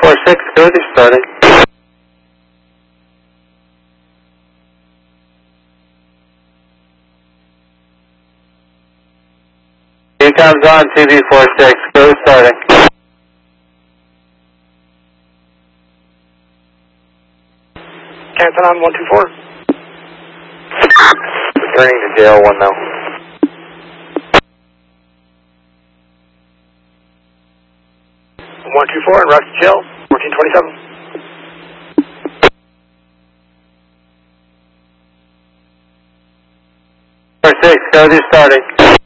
346, go to starting. Recom's on, TV46, go starting. Canton on 124. Returning to JL1 now. 124 and Rock to jail, 1427. 46, go to starting.